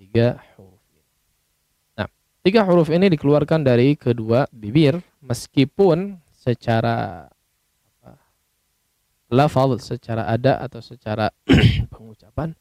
tiga huruf ini. Nah, tiga huruf ini dikeluarkan dari kedua bibir meskipun secara lafaz, secara ada atau secara pengucapan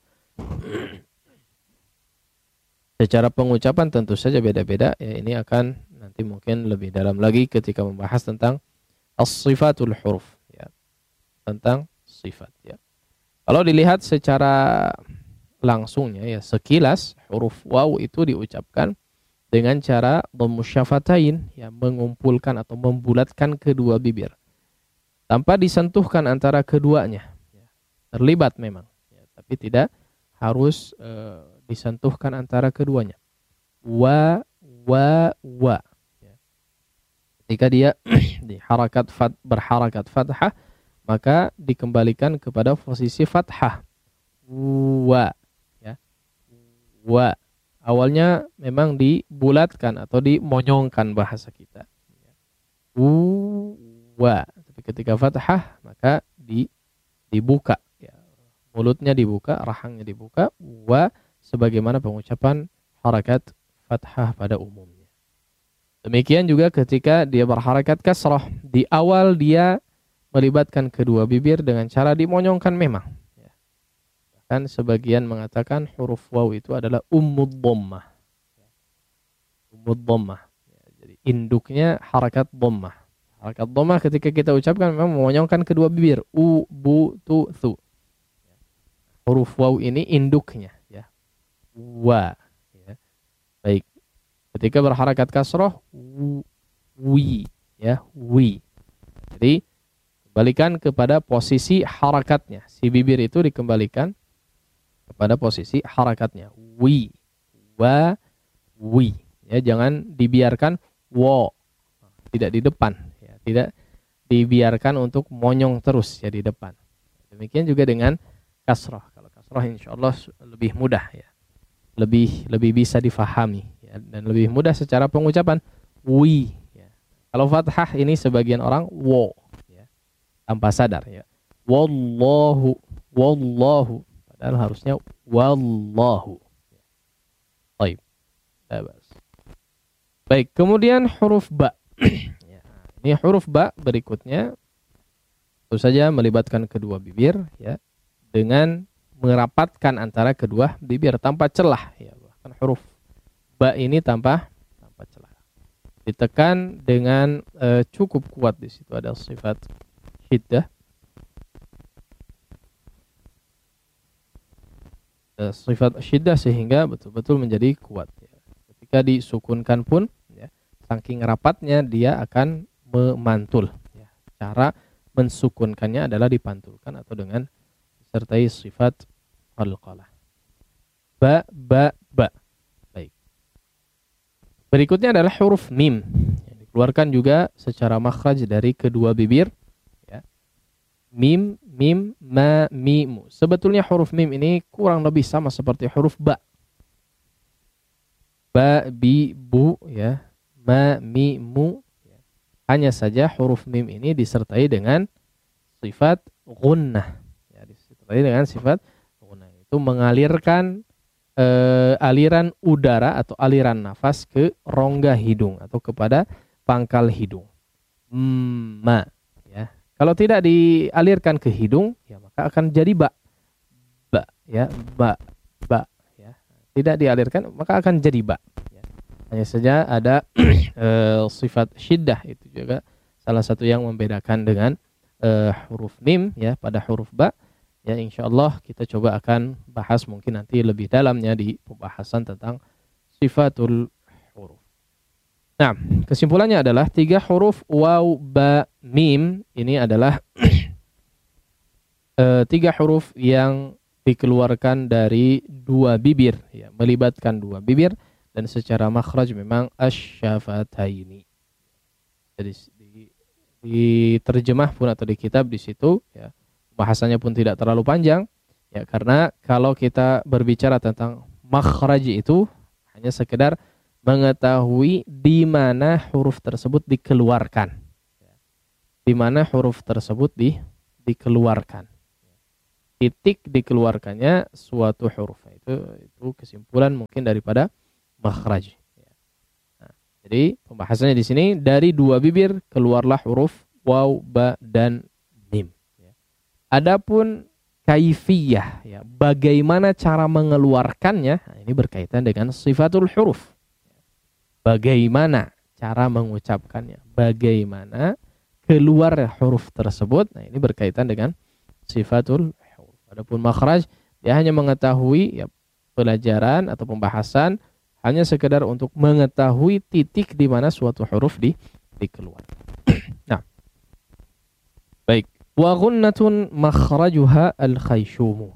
secara pengucapan tentu saja beda-beda ya. Ini akan nanti mungkin lebih dalam lagi ketika membahas tentang as-sifatul huruf ya, tentang sifat ya. Kalau dilihat secara langsungnya ya, sekilas huruf waw itu diucapkan dengan cara dhammul ya, mengumpulkan atau membulatkan kedua bibir tanpa disentuhkan antara keduanya ya. Terlibat memang ya, tapi tidak harus disentuhkan antara keduanya. Wa ya. Ketika dia berharakat fathah, maka dikembalikan kepada posisi fathah. Wa ya. Wa. Awalnya memang dibulatkan atau dimonyongkan bahasa kita. Wa. Tapi ketika fathah maka dibuka ya. Mulutnya dibuka, rahangnya dibuka. Wa sebagaimana pengucapan harakat fathah pada umumnya. Demikian juga ketika dia berharakat kasrah, di awal dia melibatkan kedua bibir dengan cara dimonyongkan memang. Bahkan sebagian mengatakan huruf waw itu adalah ummud dhammah. Ummud dhammah. Jadi induknya harakat dhammah. Harakat dhammah ketika kita ucapkan memang memonyongkan kedua bibir. U, bu, tu, thu. Huruf waw ini induknya. Wa ya. Baik. Ketika berharakat kasrah wi ya, wi. Jadi kembalikan kepada posisi harakatnya. Si bibir itu dikembalikan kepada posisi harakatnya. Wi, wa, wi. Ya, jangan dibiarkan wo. Tidak di depan ya, tidak dibiarkan untuk monyong terus ya di depan. Demikian juga dengan kasrah. Kalau kasrah insyaallah lebih mudah ya. Lebih bisa difahami ya, dan lebih mudah secara pengucapan wi ya. Kalau fathah ini sebagian orang wo ya, tanpa sadar ya. Wallahu padahal harusnya wallahu. Baik. Baik, kemudian huruf ba. Ya, ini huruf ba berikutnya tentu saja melibatkan kedua bibir ya, dengan merapatkan antara kedua bibir tanpa celah ya. Bahkan huruf ba ini tanpa celah. Ditekan dengan cukup kuat, di situ ada sifat syiddah. Sifat syiddah sehingga betul-betul menjadi kuat ya. Ketika disukunkan pun ya, saking rapatnya dia akan memantul ya. Cara mensukunkannya adalah dipantulkan atau dengan sertai sifat qalqalah. Ba. Baik. Berikutnya adalah huruf mim. Yang dikeluarkan juga secara makhraj dari kedua bibir. Ya. Mim, ma, mimu. Sebetulnya huruf mim ini kurang lebih sama seperti huruf ba. Ba, bi, bu, ya. Ma, mi, mu. Ya. Hanya saja huruf mim ini disertai dengan sifat gunnah. Dengan sifat itu mengalirkan aliran udara atau aliran nafas ke rongga hidung atau kepada pangkal hidung. Ma ya. Kalau tidak dialirkan ke hidung ya maka akan jadi ba. Ba ya, ba ya. Tidak dialirkan maka akan jadi ba ya. Hanya saja ada sifat syiddah, itu juga salah satu yang membedakan dengan huruf mim ya pada huruf ba. Ya, insyaallah kita coba akan bahas mungkin nanti lebih dalamnya di pembahasan tentang sifatul huruf. Nah, kesimpulannya adalah tiga huruf waw, ba, mim ini adalah tiga huruf yang dikeluarkan dari dua bibir, ya, melibatkan dua bibir dan secara makhraj memang asy-syafataini. Jadi di terjemah pun atau di kitab di situ ya, bahasanya pun tidak terlalu panjang ya, karena kalau kita berbicara tentang makhraj itu hanya sekedar mengetahui di mana huruf tersebut dikeluarkan. Di mana huruf tersebut dikeluarkan. titik dikeluarkannya suatu huruf. Itu kesimpulan mungkin daripada makhraj. Nah, jadi pembahasannya di sini dari dua bibir keluarlah huruf waw, ba, dan mim. Adapun kaifiyah, ya, bagaimana cara mengeluarkannya, nah, ini berkaitan dengan sifatul huruf. Bagaimana cara mengucapkannya, bagaimana keluar huruf tersebut, nah ini berkaitan dengan sifatul huruf. Adapun makhraj, dia hanya mengetahui, ya, pelajaran atau pembahasan hanya sekedar untuk mengetahui titik di mana suatu huruf dikeluar. Nah, baik. Wa ghunnatun makhrajuha al-khayshum.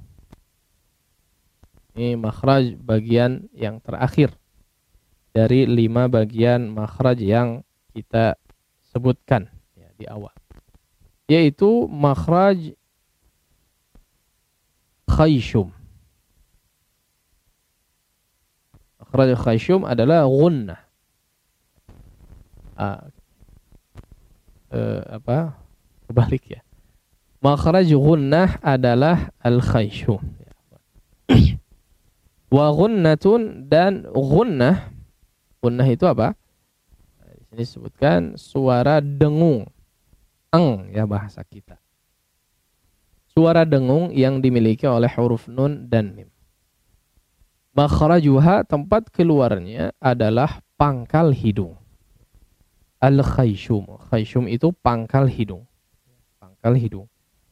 Ini makhraj bagian yang terakhir dari 5 bagian makhraj yang kita sebutkan, ya, di awal. Yaitu makhraj khayshum. Makhraj khayshum adalah ghunnah. Kebalik ya. Makhraj ghunnah adalah al-khayshum. Wa ghunnatun, dan ghunnah. Ghunnah itu apa? Nah, di sini disebutkan suara dengung. Ya, bahasa kita. Suara dengung yang dimiliki oleh huruf nun dan mim. Makhrajuha, tempat keluarnya adalah pangkal hidung. Al-khayshum. Khayshum itu pangkal hidung. Pangkal hidung.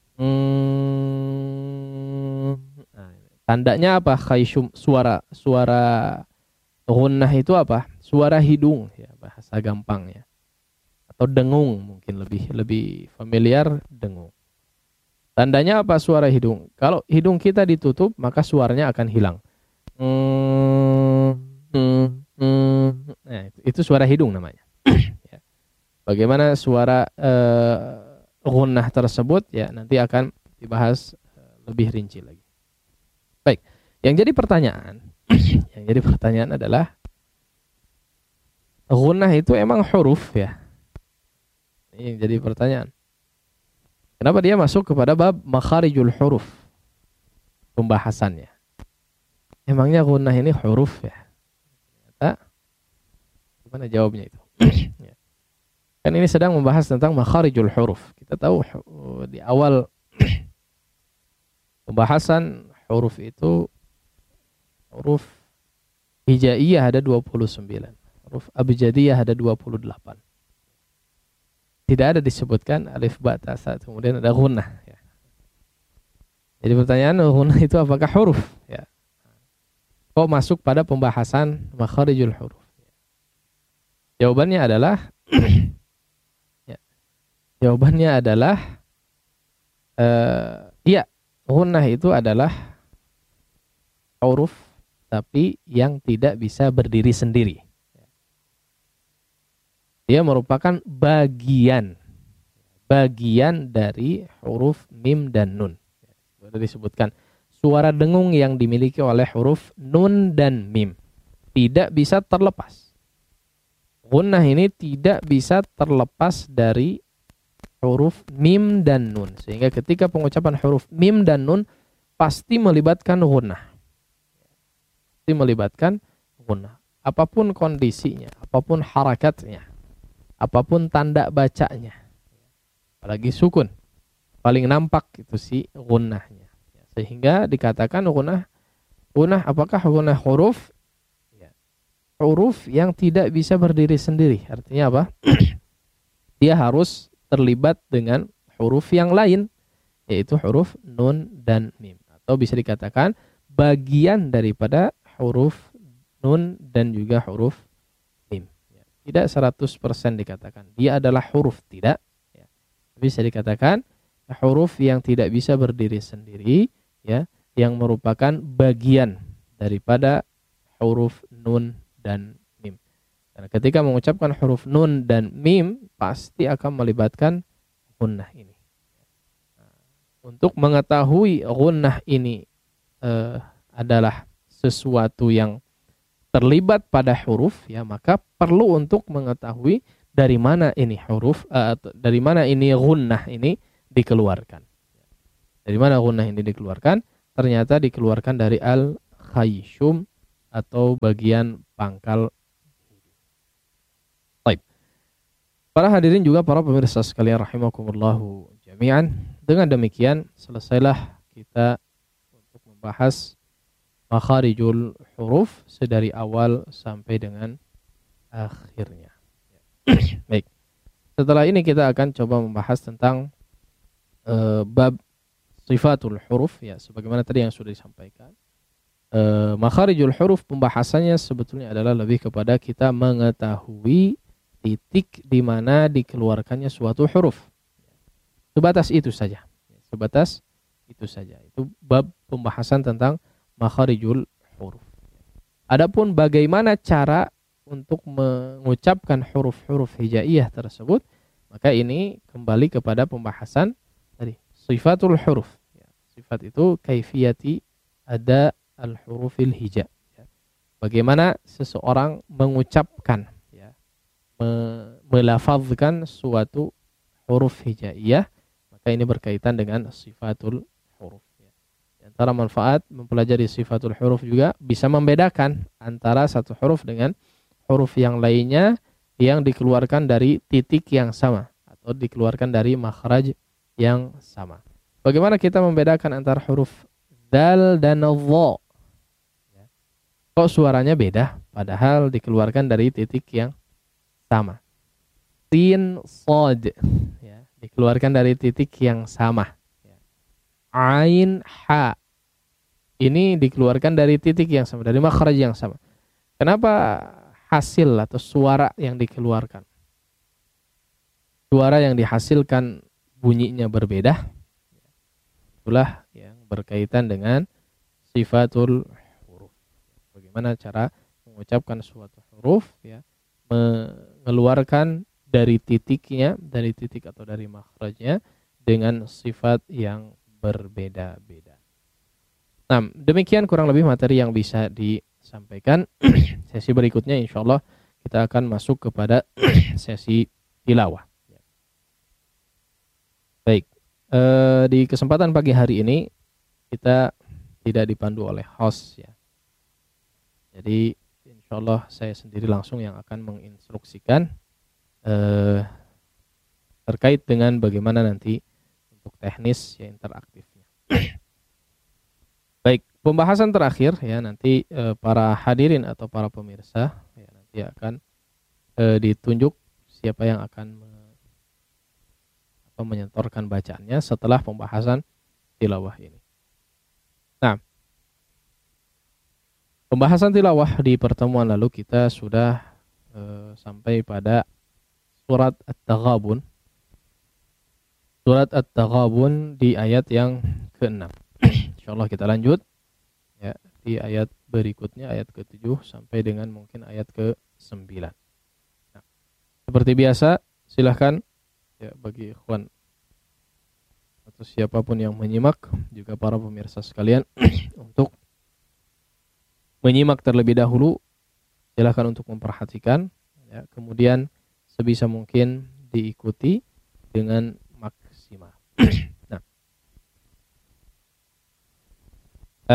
Tandanya apa? Khayshum, suara ghunnah itu apa? Suara hidung, ya, bahasa gampangnya. Atau dengung, mungkin lebih familiar, dengung. Tandanya apa suara hidung? Kalau hidung kita ditutup, maka suaranya akan hilang. Nah, itu suara hidung namanya. Ya. Bagaimana suara ghunnah tersebut, ya, nanti akan dibahas lebih rinci lagi. Baik, yang jadi pertanyaan adalah ghunnah itu emang huruf, ya? Ini yang jadi pertanyaan. Kenapa dia masuk kepada bab makharijul huruf? Pembahasannya. Emangnya ghunnah ini huruf, ya? Ternyata, gimana jawabnya itu? Ya. Kan ini sedang membahas tentang makharijul huruf. Kita tahu di awal pembahasan huruf itu, huruf hijaiyah ada 29. Huruf abjadiyah ada 28. Tidak ada disebutkan alif ba ta sa, kemudian ada ghunnah, ya. Jadi pertanyaan, ghunnah itu apakah huruf, ya? Kok masuk pada pembahasan makharijul huruf? Jawabannya adalah ya. Jawabannya adalah iya, ghunnah itu adalah huruf tapi yang tidak bisa berdiri sendiri. Dia merupakan bagian dari huruf mim dan nun. Sudah disebutkan suara dengung yang dimiliki oleh huruf nun dan mim tidak bisa terlepas. Ghunnah ini tidak bisa terlepas dari huruf mim dan nun, sehingga ketika pengucapan huruf mim dan nun pasti melibatkan ghunnah. Pasti melibatkan ghunnah. Apapun kondisinya, apapun harakatnya, apapun tanda bacanya, apalagi sukun, paling nampak itu si ghunnahnya. Sehingga dikatakan ghunnah apakah ghunnah huruf? Ya. Huruf yang tidak bisa berdiri sendiri. Artinya apa? Dia harus terlibat dengan huruf yang lain, yaitu huruf nun dan mim. Atau bisa dikatakan bagian daripada huruf nun dan juga huruf mim. Tidak 100% dikatakan dia adalah huruf, tidak. Ya. Bisa dikatakan huruf yang tidak bisa berdiri sendiri, ya, yang merupakan bagian daripada huruf nun dan mim. Karena ketika mengucapkan huruf nun dan mim pasti akan melibatkan ghunnah ini. Untuk mengetahui ghunnah ini adalah sesuatu yang terlibat pada huruf, ya, maka perlu untuk mengetahui dari mana ini huruf, dari mana ini ghunnah ini dikeluarkan. Dari mana gunnah ini dikeluarkan? Ternyata dikeluarkan dari al-khayshum atau bagian pangkal. Baik. Para hadirin juga para pemirsa sekalian rahimakumullahu jami'an. Dengan demikian selesailah kita untuk membahas makharijul huruf sedari awal sampai dengan akhirnya. Baik. Setelah ini kita akan coba membahas tentang bab sifatul huruf ya, sebagaimana tadi yang sudah disampaikan. Makharijul huruf pembahasannya sebetulnya adalah lebih kepada kita mengetahui titik di mana dikeluarkannya suatu huruf. Sebatas itu saja. Sebatas itu saja. Itu bab pembahasan tentang makharijul huruf. Adapun bagaimana cara untuk mengucapkan huruf-huruf hijaiyah tersebut, maka ini kembali kepada pembahasan tadi, sifatul huruf. Sifat itu kaifiyati ada al-hurufil hija. Bagaimana seseorang mengucapkan, melafazkan suatu huruf hijaiyah, maka ini berkaitan dengan sifatul huruf. Di antara manfaat mempelajari sifatul huruf juga bisa membedakan antara satu huruf dengan huruf yang lainnya yang dikeluarkan dari titik yang sama atau dikeluarkan dari makhraj yang sama. Bagaimana kita membedakan antara huruf dal dan dha? Kok suaranya beda padahal dikeluarkan dari titik yang sama. Sin, shad, ya, dikeluarkan dari titik yang sama. Ain, ha, ini dikeluarkan dari titik yang sama, dari makhraj yang sama. Kenapa hasil atau suara yang dikeluarkan, suara yang dihasilkan bunyinya berbeda? Itulah yang berkaitan dengan sifatul huruf. Bagaimana cara mengucapkan suatu huruf, ya, mengeluarkan dari titiknya, dari titik atau dari makhrajnya dengan sifat yang berbeda-beda. Nah, demikian kurang lebih materi yang bisa disampaikan. Sesi berikutnya insya Allah kita akan masuk kepada sesi tilawah. Baik, di kesempatan pagi hari ini kita tidak dipandu oleh host ya. Jadi insya Allah saya sendiri langsung yang akan menginstruksikan terkait dengan bagaimana nanti untuk teknis ya interaktifnya. Baik, pembahasan terakhir ya nanti para hadirin atau para pemirsa ya nanti akan ditunjuk siapa yang akan atau menyentorkan bacaannya setelah pembahasan tilawah ini. Nah, pembahasan tilawah di pertemuan lalu kita sudah sampai pada surat At-Taghabun. Surat At-Taghabun di ayat yang ke-6. Insyaallah kita lanjut ya di ayat berikutnya, ayat ke-7 sampai dengan mungkin ayat ke-9. Nah, seperti biasa silahkan ya bagi ikhwan atau siapapun yang menyimak, juga para pemirsa sekalian untuk menyimak terlebih dahulu, silahkan untuk memperhatikan ya, kemudian sebisa mungkin diikuti dengan maksimal.